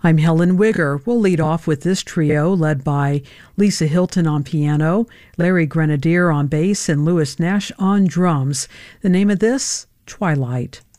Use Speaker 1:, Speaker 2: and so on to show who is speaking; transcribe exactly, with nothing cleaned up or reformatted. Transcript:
Speaker 1: I'm Helen Wigger. We'll lead off with this trio led by Lisa Hilton on piano, Larry Grenadier on bass, and Louis Nash on drums. The name of this, Twilight.